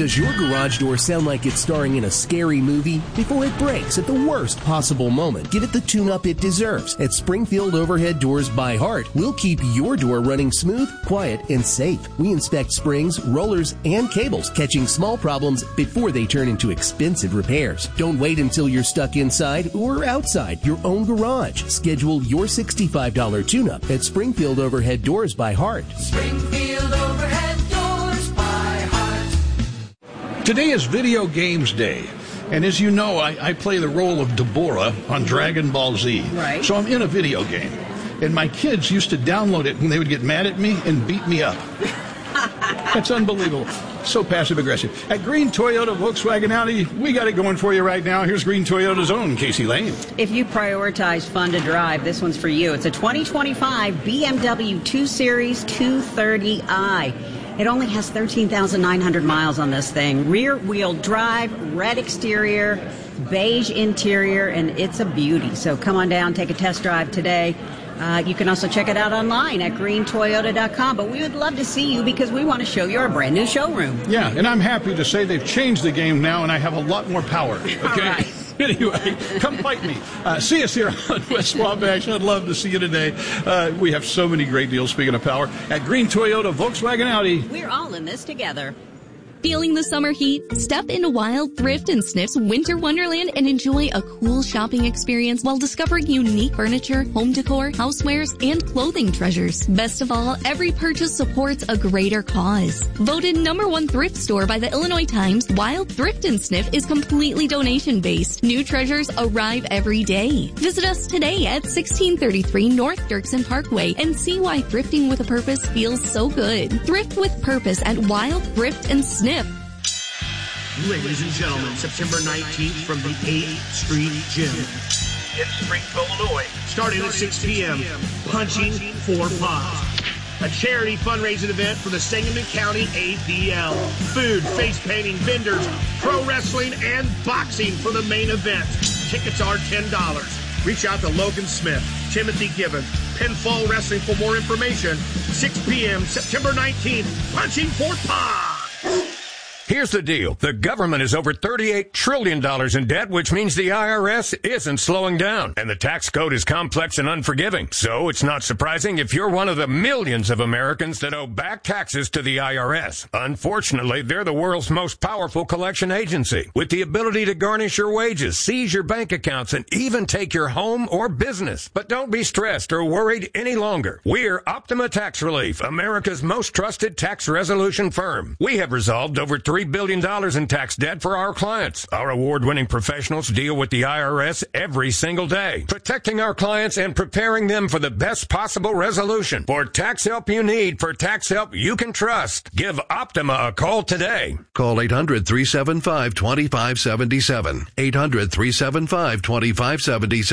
Does your garage door sound like it's starring in a scary movie? Before it breaks at the worst possible moment, give it the tune-up it deserves. At Springfield Overhead Doors by Heart, we'll keep your door running smooth, quiet, and safe. We inspect springs, rollers, and cables, catching small problems before they turn into expensive repairs. Don't wait until you're stuck inside or outside your own garage. Schedule your $65 tune-up at Springfield Overhead Doors by Heart. Springfield Overhead Doors by Heart. Today is Video Games Day. And as you know, I play the role of Deborah on Dragon Ball Z. Right. So I'm in a video game. And my kids used to download it and they would get mad at me and beat me up. That's unbelievable. So passive-aggressive. At Green Toyota, Volkswagen, Audi, we got it going for you right now. Here's Green Toyota's own Casey Lane. If you prioritize fun to drive, this one's for you. It's a 2025 BMW 2 Series 230i. It only has 13,900 miles on this thing. Rear-wheel drive, red exterior, beige interior, and it's a beauty. So come on down, take a test drive today. You can also check it out online at greentoyota.com. But we would love to see you because we want to show you our brand new showroom. Yeah, and I'm happy to say they've changed the game now, and I have a lot more power. Okay? All right. Anyway, come fight me. See us here on West Wabash. I'd love to see you today. We have so many great deals, speaking of power, at Green Toyota, Volkswagen, Audi. We're all in this together. Feeling the summer heat? Step into Wild Thrift and Sniff's Winter Wonderland and enjoy a cool shopping experience while discovering unique furniture, home decor, housewares, and clothing treasures. Best of all, every purchase supports a greater cause. Voted #1 thrift store by the Illinois Times, Wild Thrift and Sniff is completely donation-based. New treasures arrive every day. Visit us today at 1633 North Dirksen Parkway and see why thrifting with a purpose feels so good. Thrift with purpose at Wild Thrift and Sniff. Ladies and gentlemen, September 19th from the 8th Street Gym in Springfield, Illinois, starting at 6 p.m., Punching for Pods. A charity fundraising event for the Sangamon County ADL. Food, face painting, vendors, pro wrestling, and boxing for the main event. Tickets are $10. Reach out to Logan Smith, Timothy Gibbons, Pinfall Wrestling for more information. 6 p.m., September 19th, Punching for Pods. Here's the deal. The government is over $38 trillion in debt, which means the IRS isn't slowing down. And the tax code is complex and unforgiving. So it's not surprising if you're one of the millions of Americans that owe back taxes to the IRS. Unfortunately, they're the world's most powerful collection agency, with the ability to garnish your wages, seize your bank accounts, and even take your home or business. But don't be stressed or worried any longer. We're Optima Tax Relief, America's most trusted tax resolution firm. We have resolved over $3 billion in tax debt for our clients. Our award-winning professionals deal with the IRS every single day, protecting our clients and preparing them for the best possible resolution. For tax help you need, for tax help you can trust, give Optima a call today. Call 800-375-2577. 800-375-2577.